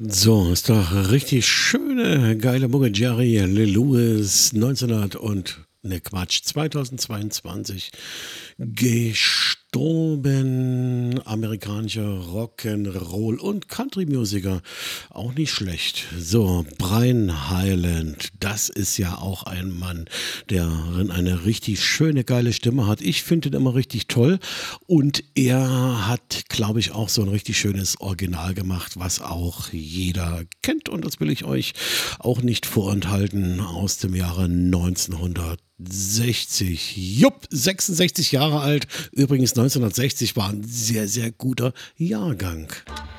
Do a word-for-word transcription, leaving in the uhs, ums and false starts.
So, ist doch richtig schöne, geile Mucke. Jerry Lee Lewis, neunzehnhundert und, ne Quatsch, zweitausendzweiundzwanzig gestorben. Amerikanischer Rock'n'Roll und Country-Musiker. Auch nicht schlecht. So, Brian Hyland, das ist ja auch ein Mann, der eine richtig schöne, geile Stimme hat. Ich finde ihn immer richtig toll. Und er hat, glaube ich, auch so ein richtig schönes Original gemacht, was auch jeder kennt. Und das will ich euch auch nicht vorenthalten, aus dem Jahre neunzehnhundertsechzig. Jupp, sechsundsechzig Jahre alt. Übrigens neunzehnhundertsechzig war ein sehr, sehr guter Jahrgang.